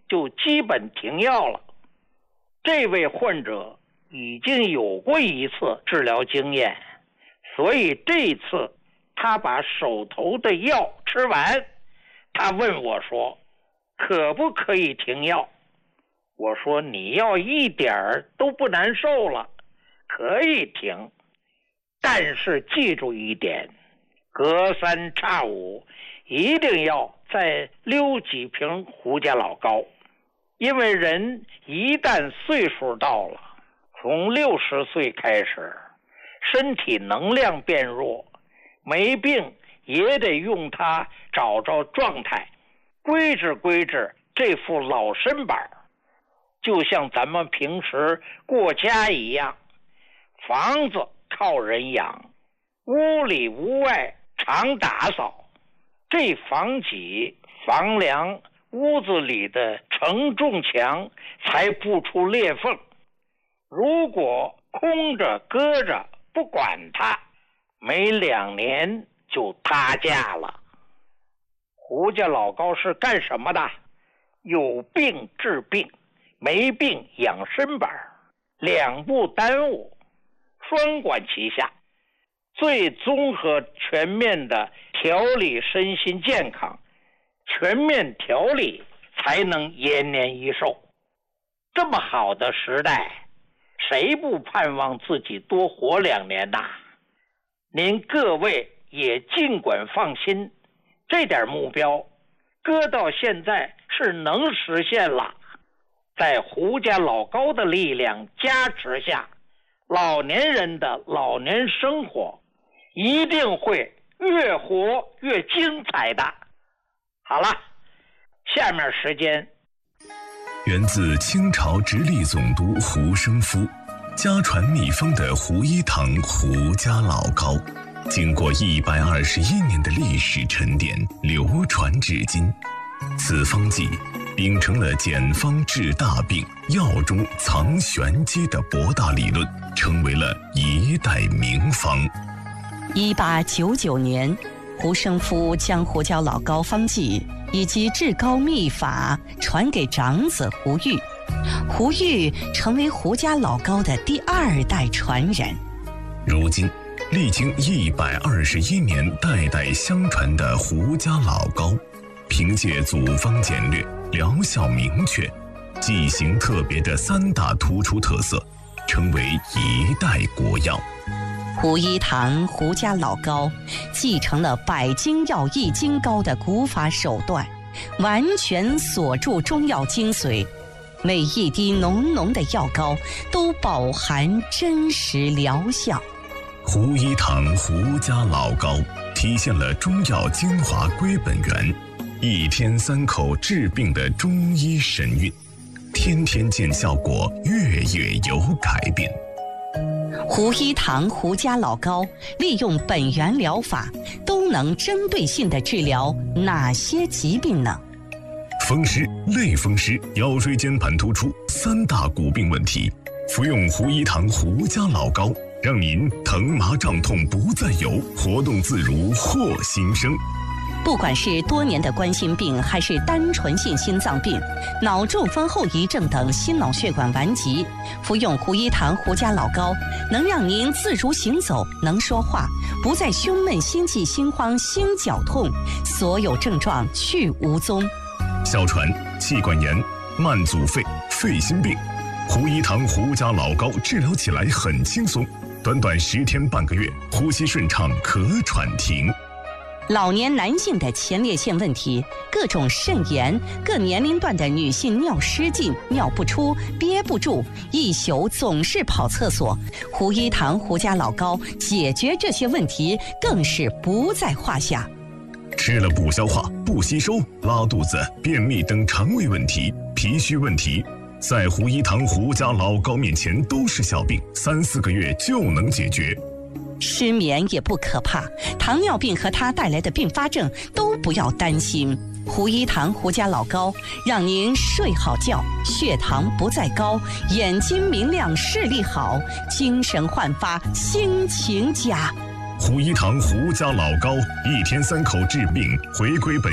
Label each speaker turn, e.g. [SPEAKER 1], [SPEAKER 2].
[SPEAKER 1] 就基本停药了。这位患者已经有过一次治疗经验，所以这次他把手头的药吃完。他问我说，可不可以停药？我说，你要一点儿都不难受了，可以停，但是记住一点，隔三差五一定要再溜几瓶胡家老高。因为人一旦岁数到了，从60岁开始，身体能量变弱，没病也得用它找着状态，规制这副老身板，就像咱们平时过家一样，房子靠人养，屋里屋外常打扫，这房脊房梁屋子里的承重墙才不出裂缝。如果空着搁着不管它，没2年就塌架了。胡家老高是干什么的？有病治病，没病养身板，2不耽误，双管齐下，最综合全面的调理身心健康，全面调理才能延年益寿。这么好的时代，谁不盼望自己多活2年呐？您各位也尽管放心，这点目标搁到现在是能实现了。在胡家老高的力量加持下，老年人的老年生活一定会越活越精彩的。好了，下面时间。
[SPEAKER 2] 源自清朝直隶总督胡生夫，家传秘方的胡一堂胡家老高，经过121年的历史沉淀，流传至今。此方剂秉承了简方治大病、药中藏玄机的博大理论，成为了一代名方。
[SPEAKER 3] 1899年，胡生夫将胡家老高方剂以及至高秘法传给长子胡玉，胡玉成为胡家老高的第2代传人。
[SPEAKER 2] 如今历经121年代代相传的胡家老高，凭借组方简略、疗效明确、剂型特别的3大突出特色，成为一代国药。
[SPEAKER 3] 胡一堂胡家老高继承了百金药一金膏的古法手段，完全锁住中药精髓，每一滴浓浓的药膏都饱含真实疗效。
[SPEAKER 2] 胡一堂胡家老高体现了中药精华归本源，1天3口治病的中医神韵，天天见效果，月月有改变。
[SPEAKER 3] 胡一堂胡家老高利用本源疗法，都能针对性地治疗哪些疾病呢？
[SPEAKER 2] 风湿、类风湿、腰椎间盘突出3大骨病问题，服用胡一堂胡家老高，让您疼麻胀痛不再有，活动自如获新生。
[SPEAKER 3] 不管是多年的冠心病，还是单纯性心脏病、脑中风后遗症等心脑血管顽疾，服用胡一堂胡家老高，能让您自如行走，能说话，不再胸闷、心悸、心慌、心绞痛，所有症状去无踪。
[SPEAKER 2] 哮喘、气管炎、慢阻肺、肺心病，胡一堂胡家老高治疗起来很轻松，短短10天半个月，呼吸顺畅，咳喘停。
[SPEAKER 3] 老年男性的前列腺问题，各种肾炎，各年龄段的女性尿失禁、尿不出、憋不住，一宿总是跑厕所，胡一堂胡家老高解决这些问题更是不在话下。
[SPEAKER 2] 吃了不消化、不吸收、拉肚子、便秘等肠胃问题、脾虚问题，在胡一堂胡家老高面前都是小病，3、4个月就能解决。
[SPEAKER 3] 失眠也不可怕，糖尿病和它带来的并发症都不要担心。胡一堂胡家老高让您睡好觉，血糖不再高，眼睛明亮，视力好，精神焕发，心情佳。
[SPEAKER 2] 胡一堂胡家老高，1天3口治病，回归本